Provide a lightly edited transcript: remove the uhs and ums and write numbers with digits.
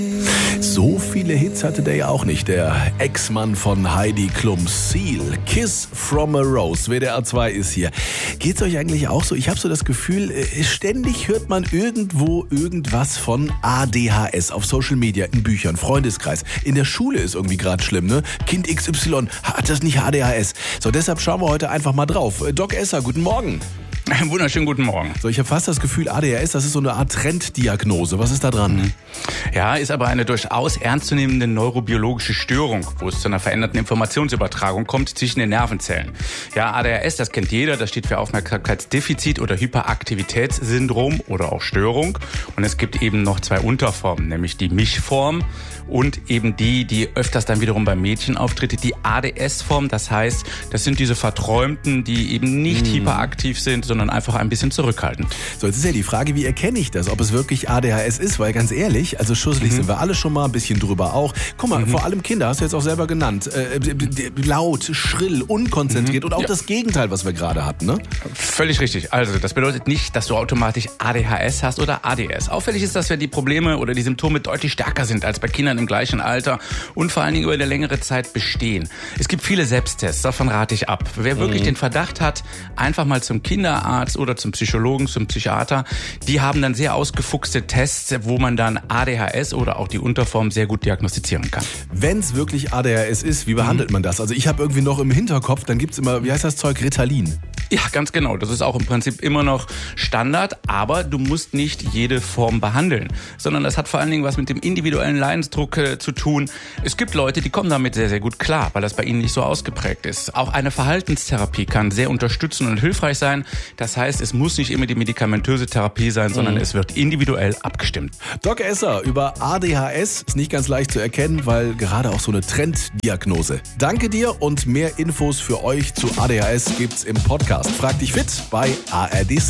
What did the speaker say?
So viele Hits hatte der ja auch nicht, der Ex-Mann von Heidi Klum, Seal. Kiss from a Rose, WDR 2 ist hier. Geht's euch eigentlich auch so? Ich habe so das Gefühl, ständig hört man irgendwo irgendwas von ADHS auf Social Media, in Büchern, Freundeskreis. In der Schule ist irgendwie gerade schlimm, ne? Kind XY, hat das nicht ADHS? So, deshalb schauen wir heute einfach mal drauf. Doc Esser, guten Morgen. Einen wunderschönen guten Morgen. So, ich habe fast das Gefühl, ADHS, das ist so eine Art Trenddiagnose. Was ist da dran? Ja, ist aber eine durchaus ernstzunehmende neurobiologische Störung, wo es zu einer veränderten Informationsübertragung kommt zwischen den Nervenzellen. Ja, ADHS, das kennt jeder, das steht für Aufmerksamkeitsdefizit oder Hyperaktivitätssyndrom oder auch Störung. Und es gibt eben noch zwei Unterformen, nämlich die Mischform und eben die öfters dann wiederum bei Mädchen auftritt, die ADS-Form. Das heißt, das sind diese Verträumten, die eben nicht hyperaktiv sind, sondern einfach ein bisschen zurückhaltend. So, jetzt ist ja die Frage, wie erkenne ich das, ob es wirklich ADHS ist? Weil ganz ehrlich, also schusselig sind wir alle schon mal, ein bisschen drüber auch. Guck mal, vor allem Kinder, hast du jetzt auch selber genannt, laut, schrill, unkonzentriert und auch das Gegenteil, was wir gerade hatten, ne? Völlig richtig. Also, das bedeutet nicht, dass du automatisch ADHS hast oder ADS. Auffällig ist das, wenn die Probleme oder die Symptome deutlich stärker sind als bei Kindern im gleichen Alter und vor allen Dingen über eine längere Zeit bestehen. Es gibt viele Selbsttests, davon rate ich ab. Wer wirklich den Verdacht hat, einfach mal zum Kinderarzt oder zum Psychologen, zum Psychiater, die haben dann sehr ausgefuchste Tests, wo man dann ADHS oder auch die Unterform sehr gut diagnostizieren kann. Wenn es wirklich ADHS ist, wie behandelt man das? Also ich habe irgendwie noch im Hinterkopf, dann gibt's immer, wie heißt das Zeug, Ritalin. Ja, ganz genau. Das ist auch im Prinzip immer noch Standard, aber du musst nicht jede Form behandeln, sondern das hat vor allen Dingen was mit dem individuellen Leidensdruck zu tun. Es gibt Leute, die kommen damit sehr, sehr gut klar, weil das bei ihnen nicht so ausgeprägt ist. Auch eine Verhaltenstherapie kann sehr unterstützend und hilfreich sein. Das heißt, es muss nicht immer die medikamentöse Therapie sein, sondern es wird individuell abgestimmt. Doc Esser über ADHS ist nicht ganz leicht zu erkennen, weil gerade auch so eine Trenddiagnose. Danke dir und mehr Infos für euch zu ADHS gibt's im Podcast. Frag dich fit bei ARD.